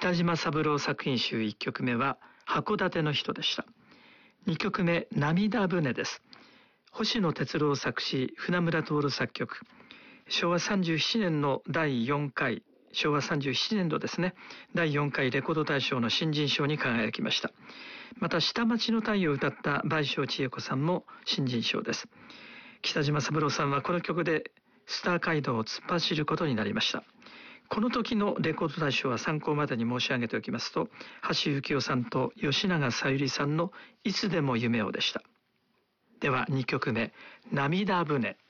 北島三郎作品集1曲目は函館の人でした。2曲目涙船です。星野哲郎作詞、船村徹作曲。昭和37年の第4回、昭和37年度ですね、第4回レコード大賞の新人賞に輝きました。また下町の太陽を歌った倍賞千恵子さんも新人賞です。北島三郎さんはこの曲でスター街道を突っ走ることになりました。この時のレコード大賞は参考までに申し上げておきますと、橋幸夫さんと吉永小百合さんのいつでも夢をでした。では2曲目、涙船。